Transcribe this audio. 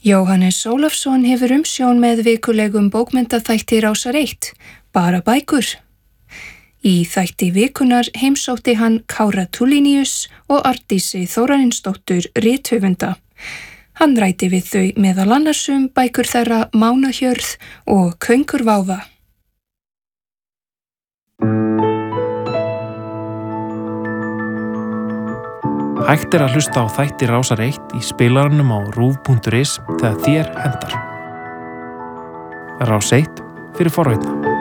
Jóhannes Ólafsson hefur umsjón með vikulegum bókmenntaþætti Rásar 1, bara bækur. Í þætti vikunar heimsótti hann Kára Tulinius og Arndísi Þórarinsdóttur rithöfunda. Hann ræddi við þau meðal annars bækur þeirra Mánahjörð og Köngurváfa. Hægt að hlusta á þætti Rásar 1 í spilaranum á ruv.is þegar þér hentar. Rás 1 fyrir forvitna.